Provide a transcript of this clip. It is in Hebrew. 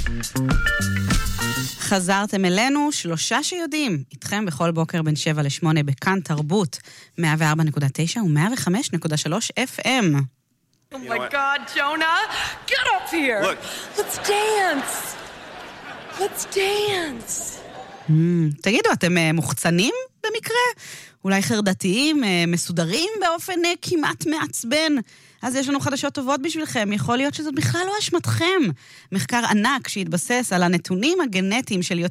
חזרתם אלינו, 3 שיודעים, איתכם בכל בוקר בין 7 ל-8 בכאן תרבות, 104.9 ו-105.3 FM. Oh my God, Jonah, get up here. Look. Let's dance. Let's dance. תגידו, אתם מוחצנים במקרה? אולי חרדתיים, מסודרים באופן כמעט מעצבן? אז יש לנו חדשות טובות בשבילכם, יכול להיות שזאת בכלל לא אשמתכם. מחקר ענק שהתבסס על הנתונים הגנטיים של